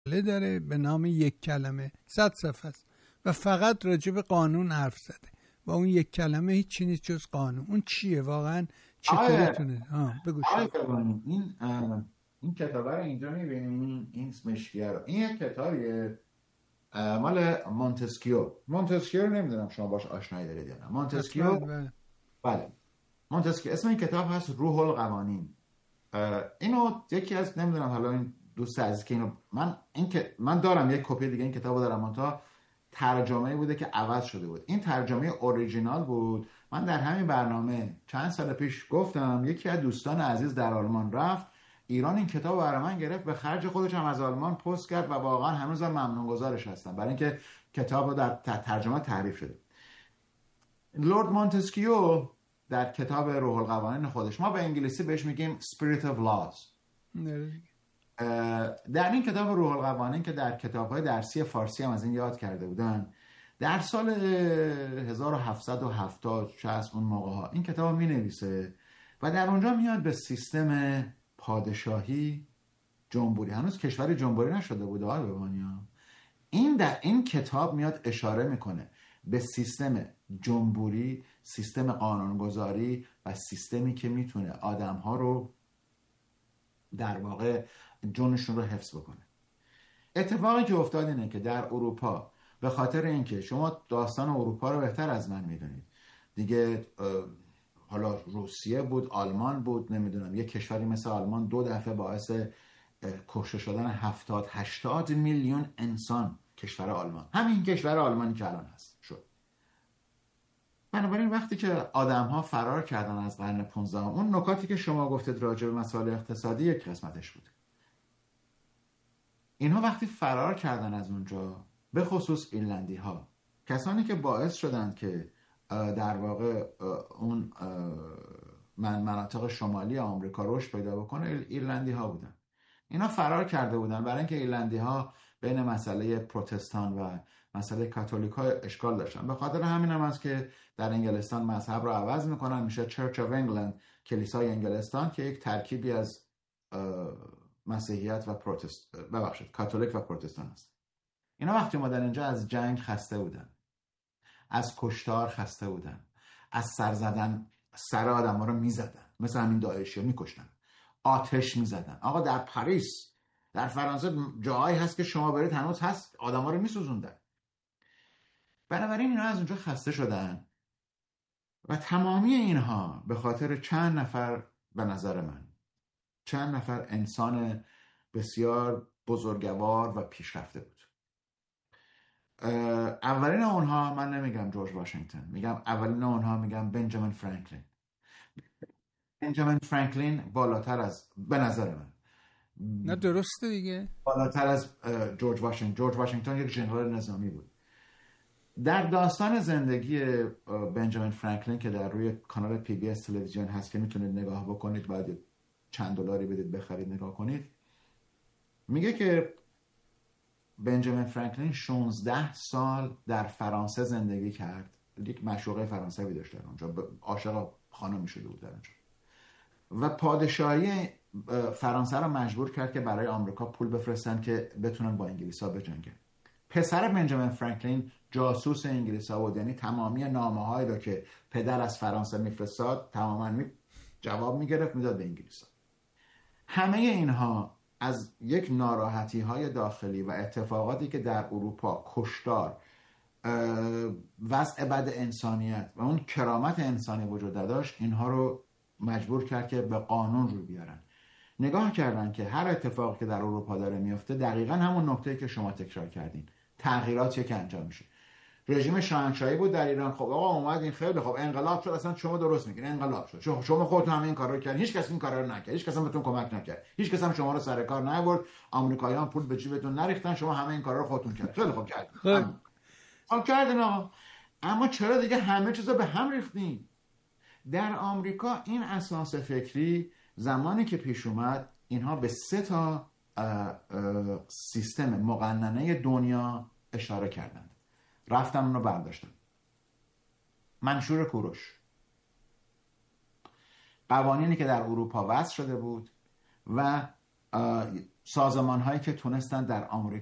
داره به نام یک کلمه، 100 صفحه است و فقط راجع به قانون حرف زده و اون یک کلمه هیچی نیست جز قانون. اون چیه واقعا؟ چطوری تونه؟ بگو شما. این کتاب رو اینجا میبینین، این اسمش چیه؟ این یک کتابیه مال مونتسکیو. مونتسکیو رو نمیدونم شما باش آشنایی دارید یا نه. مونتسکیو، بله، مونتسکیو اسم این کتاب هست روح القوانین. اینو یکی از نمیدونم حالا این دوست عزیز که اینو من دارم یک کپی دیگه این کتابو دارم، منتها ترجمه بوده که عوض شده بود. این ترجمه اوریجینال بود. من در همین برنامه چند سال پیش گفتم یکی از دوستان عزیز در آلمان رفت ایران، این کتاب برای من گرفت، به خرج خودش هم از آلمان پست کرد و واقعا هنوزم ممنون گذارش هستم برای اینکه کتاب رو در ترجمه تعریف شده. لورد مونتسکیو در کتاب روح القوانین خودش، ما به انگلیسی بهش میگیم Spirit of Laws، در این کتاب روح القوانین که در کتاب‌های درسی فارسی هم از این یاد کرده بودن، در سال 1770 60 اون موقع ها این کتاب می نویسه و در اونجا میاد به سیستم پادشاهی جمهوری، هنوز کشور جمهوری نشده بود آقای بهبانیا، در این کتاب میاد اشاره میکنه به سیستم جمهوری، سیستم قانونگذاری و سیستمی که میتونه آدم‌ها رو در واقع جونشون رو حفظ بکنه. اتفاقی که افتاد اینه که در اروپا، به خاطر اینکه شما داستان اروپا رو بهتر از من میدونید دیگه، حالا روسیه بود، آلمان بود، نمیدونم یک کشوری مثل آلمان 2 دفعه باعث کشته شدن 70-80 میلیون انسان، کشور آلمان، همین کشور آلمانی که الان هست شد. بنابراین وقتی که آدم ها فرار کردن از قرن 15، اون نکاتی که شما گفتید راجع به مسائل اقتصادی یک قسمتش بود. اینها وقتی فرار کردن از اونجا، به خصوص ایرلندی ها، کسانی که باعث شدند که در واقع اون مناطق شمالی آمریکا رشد پیدا بکنه، ایرلندی ها بودن. اینا فرار کرده بودن برای اینکه ایرلندی ها بین مسئله پروتستان و مسئله کاتولیک ها اشکال داشتن. به خاطر همین هم است که در انگلستان مذهب رو عوض میکنن، میشه چرچ آف انگلند، کلیسای انگلستان، که یک ترکیبی از مسیحیت و کاتولیک و پروتستان است. اینا وقتی اومدن اینجا از جنگ خسته بودن، از کشتار خسته بودن، از سر زدن، سر آدم ها رو میزدن، مثل همین داعشی ها میکشتن، آتش میزدن. آقا در پاریس، در فرانسه جاهایی هست که شما برید هنوز هست آدم ها رو میسوزوندن. بنابراین اینا از اونجا خسته شدن و تمامی اینها به خاطر چند نفر، به نظر من چند نفر انسان بسیار بزرگوار و پیشرفته بود. اولین اونها، من نمیگم جورج واشنگتن، میگم بنجامین فرانکلین. بنجامین فرانکلین بالاتر از، به نظر من، نه درسته دیگه، بالاتر از جورج واشنگتن یک ژنرال نظامی بود. در داستان زندگی بنجامین فرانکلین که در روی کانال پی بی اس تلویزیون هست که میتونید نگاه بکنید، باید چند دلاری بدید بخرید نگاه کنید، میگه که بنجامین فرانکلین 16 سال در فرانسه زندگی کرد. یک معشوقه فرانسوی داشت در اونجا، عاشق خانمی شده بود در اونجا و پادشاهی فرانسه رو مجبور کرد که برای آمریکا پول بفرستن که بتونن با انگلیس‌ها بجنگن. پسر بنجامین فرانکلین جاسوس انگلیس‌ها بود، یعنی تمامی نامه‌هایی رو که پدر از فرانسه میفرستاد تماما جواب میگرفت، میداد به انگلیس‌ها. همه اینها از یک ناراحتی‌های داخلی و اتفاقاتی که در اروپا، کشتار، وضع بد انسانیت و اون کرامت انسانی وجود داشت، اینها رو مجبور کرد که به قانون رو بیارن. نگاه کردن که هر اتفاقی که در اروپا داره میفته دقیقاً همون نکته‌ای که شما تکرار کردین، تغییراتی که انجام میشه. رژیم شاهنشاهی بود در ایران، خب آقا اومد این خیلی خب انقلاب شد، اصلا شما درست میگین انقلاب شد، شما خودتون هم این کارو کردین، هیچ کس این کارا رو نکرد، هیچ کس هم بهتون کمک نکرد، هیچ کس هم شما رو سر کار نیاورد، آمریکایی‌ها پول به جیبتون نریختن، شما همه این کارا رو خودتون کردین. خیلی خوب کردین. خب کردین آقا، اما چرا دیگه همه چیزو به هم ریختین؟ در آمریکا این اساس فکری زمانی که پیش اومد، اینها به 3 تا سیستم مقننه دنیا اشاره کردند. رفتن اونو برداشتن. منشور کوروش، قوانینی که در اروپا وضع شده بود و سازمان هایی که تونستن در